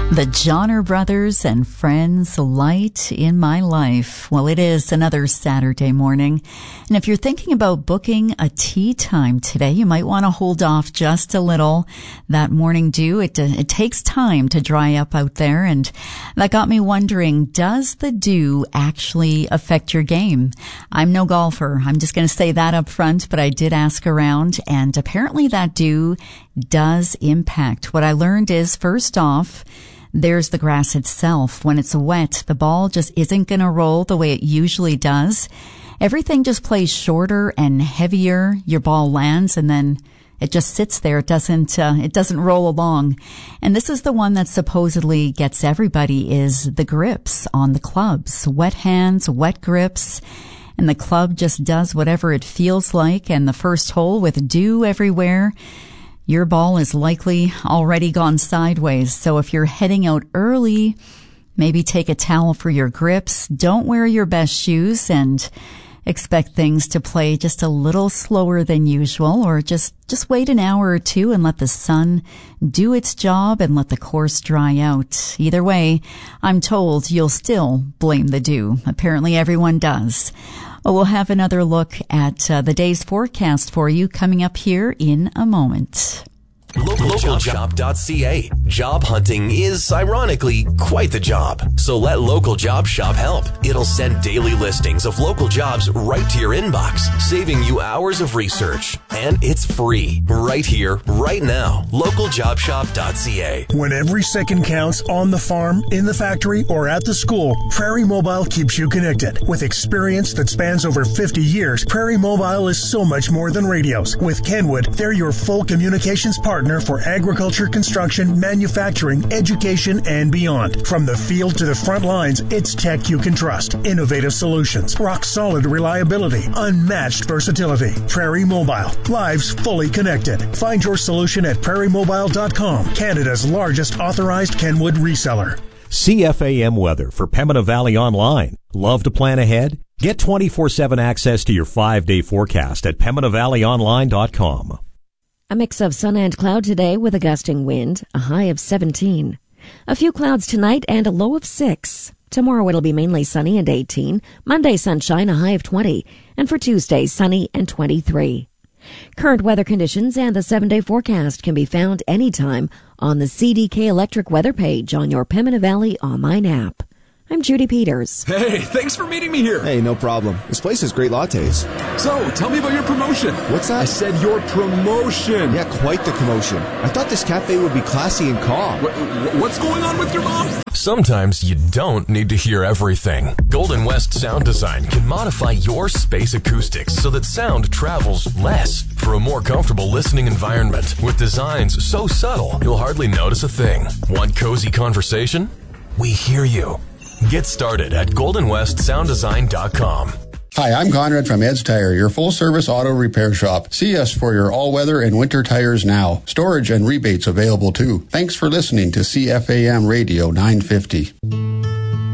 The Johnner Brothers and Friends, Light in My Life. Well, it is another Saturday morning. And if you're thinking about booking a tea time today, you might want to hold off just a little. That morning dew, it takes time to dry up out there. And that got me wondering, does the dew actually affect your game? I'm no golfer. I'm just going to say that up front, but I did ask around, and apparently that dew does impact. What I learned is, first off, there's the grass itself. When it's wet, the ball just isn't going to roll the way it usually does. Everything just plays shorter and heavier. Your ball lands and then it just sits there. It doesn't roll along. And this is the one that supposedly gets everybody, is the grips on the clubs. Wet hands, wet grips. And the club just does whatever it feels like. And the first hole with dew everywhere, your ball is likely already gone sideways. So if you're heading out early, maybe take a towel for your grips. Don't wear your best shoes and expect things to play just a little slower than usual, or just wait an hour or two and let the sun do its job and let the course dry out. Either way, I'm told you'll still blame the dew. Apparently everyone does. Well, we'll have another look at the day's forecast for you coming up here in a moment. LocalJob.ca. Job hunting is, ironically, quite the job. So let Local Job Shop help. It'll send daily listings of local jobs right to your inbox, saving you hours of research. And it's free. Right here, right now. LocalJobShop.ca. When every second counts on the farm, in the factory, or at the school, Prairie Mobile keeps you connected. With experience that spans over 50 years, Prairie Mobile is so much more than radios. With Kenwood, they're your full communications partner for agriculture, construction, manufacturing, education, and beyond. From the field to the front lines, it's tech you can trust. Innovative solutions, rock-solid reliability, unmatched versatility. Prairie Mobile. Lives fully connected. Find your solution at prairiemobile.com, Canada's largest authorized Kenwood reseller. CFAM weather for Pembina Valley Online. Love to plan ahead? Get 24/7 access to your 5-day forecast at PembinaValleyOnline.com. A mix of sun and cloud today with a gusting wind, a high of 17. A few clouds tonight and a low of 6. Tomorrow it'll be mainly sunny and 18. Monday sunshine, a high of 20. And for Tuesday, sunny and 23. Current weather conditions and the 7-day forecast can be found anytime on the CDK Electric weather page on your Pembina Valley online app. I'm Judy Peters. Hey, thanks for meeting me here. Hey, no problem. This place has great lattes. So, tell me about your promotion. What's that? I said your promotion. Yeah, quite the commotion. I thought this cafe would be classy and calm. What's going on with your mom? Sometimes you don't need to hear everything. Golden West Sound Design can modify your space acoustics so that sound travels less for a more comfortable listening environment. With designs so subtle, you'll hardly notice a thing. Want cozy conversation? We hear you. Get started at goldenwestsounddesign.com. Hi, I'm Conrad from Ed's Tire, your full-service auto repair shop. See us for your all-weather and winter tires now. Storage and rebates available too. Thanks for listening to CFAM Radio 950.